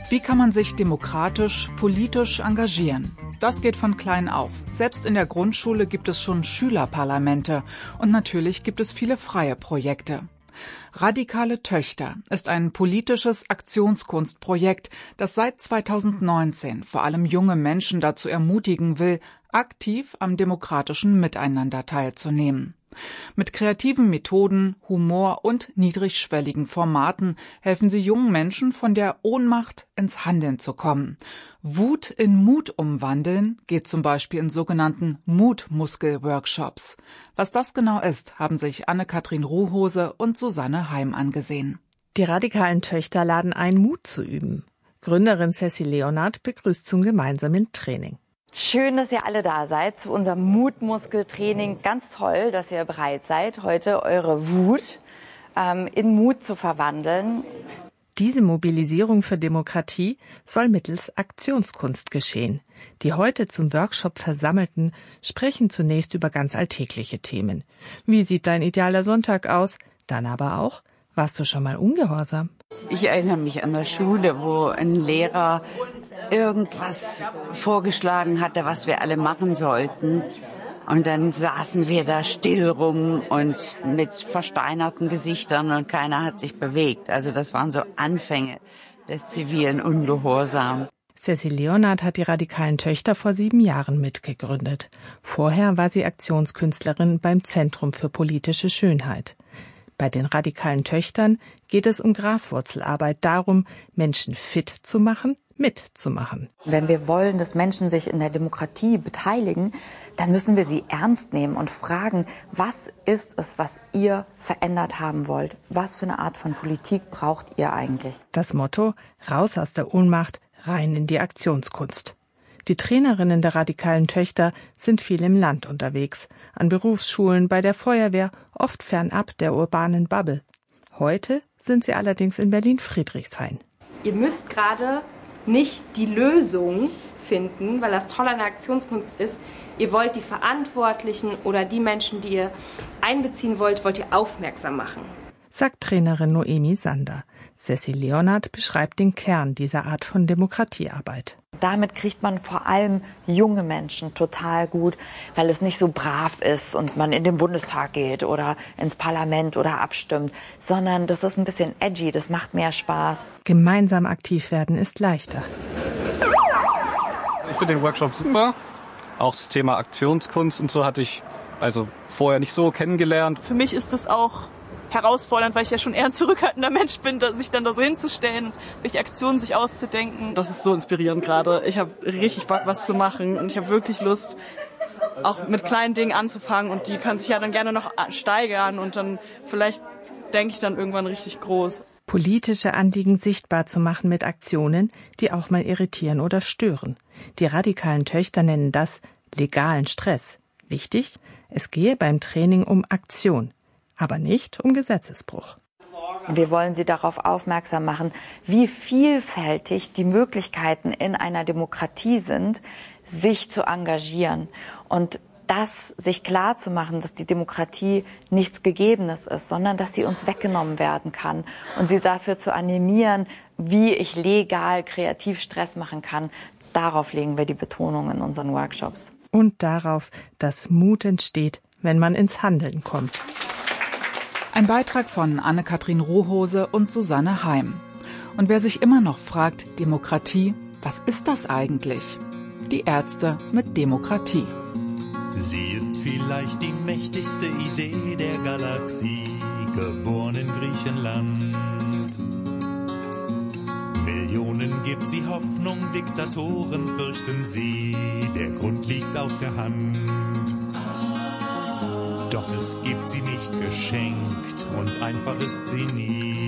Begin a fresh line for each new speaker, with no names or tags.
Wie kann man sich demokratisch, politisch engagieren? Das geht von klein auf. Selbst in der Grundschule gibt es schon Schülerparlamente und natürlich gibt es viele freie Projekte. Radikale Töchter ist ein politisches Aktionskunstprojekt, das seit 2019 vor allem junge Menschen dazu ermutigen will, aktiv am demokratischen Miteinander teilzunehmen. Mit kreativen Methoden, Humor und niedrigschwelligen Formaten helfen sie jungen Menschen, von der Ohnmacht ins Handeln zu kommen. Wut in Mut umwandeln geht zum Beispiel in sogenannten Mutmuskel-Workshops. Was das genau ist, haben sich Anne-Kathrin Ruhhose und Susanne Heim angesehen.
Die radikalen Töchter laden ein, Mut zu üben. Gründerin Ceci Leonard begrüßt zum gemeinsamen Training.
Schön, dass ihr alle da seid zu unserem Mutmuskeltraining. Ganz toll, dass ihr bereit seid, heute eure Wut in Mut zu verwandeln.
Diese Mobilisierung für Demokratie soll mittels Aktionskunst geschehen. Die heute zum Workshop Versammelten sprechen zunächst über ganz alltägliche Themen. Wie sieht dein idealer Sonntag aus? Dann aber auch, warst du schon mal ungehorsam?
Ich erinnere mich an der Schule, wo ein Lehrer irgendwas vorgeschlagen hatte, was wir alle machen sollten. Und dann saßen wir da still rum und mit versteinerten Gesichtern und keiner hat sich bewegt. Also das waren so Anfänge des zivilen Ungehorsams.
Ceci Leonard hat die radikalen Töchter vor 7 Jahren mitgegründet. Vorher war sie Aktionskünstlerin beim Zentrum für politische Schönheit. Bei den radikalen Töchtern geht es um Graswurzelarbeit, darum, Menschen fit zu machen, mitzumachen.
Wenn wir wollen, dass Menschen sich in der Demokratie beteiligen, dann müssen wir sie ernst nehmen und fragen, was ist es, was ihr verändert haben wollt? Was für eine Art von Politik braucht ihr eigentlich?
Das Motto: raus aus der Ohnmacht, rein in die Aktionskunst. Die Trainerinnen der radikalen Töchter sind viel im Land unterwegs, an Berufsschulen, bei der Feuerwehr, oft fernab der urbanen Bubble. Heute sind sie allerdings in Berlin-Friedrichshain.
Ihr müsst gerade nicht die Lösung finden, weil das toll an der Aktionskunst ist. Ihr wollt die Verantwortlichen oder die Menschen, die ihr einbeziehen wollt ihr aufmerksam machen.
Sagt Trainerin Noemi Sander. Ceci Leonard beschreibt den Kern dieser Art von Demokratiearbeit.
Damit kriegt man vor allem junge Menschen total gut, weil es nicht so brav ist und man in den Bundestag geht oder ins Parlament oder abstimmt, sondern das ist ein bisschen edgy, das macht mehr Spaß.
Gemeinsam aktiv werden ist leichter.
Ich finde den Workshop super. Auch das Thema Aktionskunst und so hatte ich also vorher nicht so kennengelernt.
Für mich ist das auch herausfordernd, weil ich ja schon eher ein zurückhaltender Mensch bin, sich dann da so hinzustellen, welche Aktionen sich auszudenken.
Das ist so inspirierend gerade. Ich habe richtig Bock, was zu machen und ich habe wirklich Lust, auch mit kleinen Dingen anzufangen und die kann sich ja dann gerne noch steigern und dann vielleicht denke ich dann irgendwann richtig groß.
Politische Anliegen sichtbar zu machen mit Aktionen, die auch mal irritieren oder stören. Die radikalen Töchter nennen das legalen Stress. Wichtig, es gehe beim Training um Aktion, aber nicht um Gesetzesbruch.
Wir wollen Sie darauf aufmerksam machen, wie vielfältig die Möglichkeiten in einer Demokratie sind, sich zu engagieren. Und das sich klar zu machen, dass die Demokratie nichts Gegebenes ist, sondern dass sie uns weggenommen werden kann. Und sie dafür zu animieren, wie ich legal kreativ Stress machen kann, darauf legen wir die Betonung in unseren Workshops.
Und darauf, dass Mut entsteht, wenn man ins Handeln kommt.
Ein Beitrag von Anne-Kathrin Ruhhose und Susanne Heim. Und wer sich immer noch fragt, Demokratie, was ist das eigentlich? Die Ärzte mit Demokratie.
Sie ist vielleicht die mächtigste Idee der Galaxie, geboren in Griechenland. Millionen gibt sie Hoffnung, Diktatoren fürchten sie, der Grund liegt auf der Hand. Doch es gibt sie nicht geschenkt und einfach ist sie nie.